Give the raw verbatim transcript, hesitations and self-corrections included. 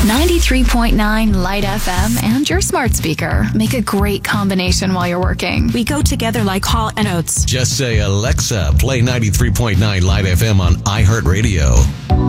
ninety-three point nine Light F M and your smart speaker make a great combination while you're working. We go together like Hall and Oates. Just say, Alexa, play ninety-three point nine Light F M on iHeartRadio.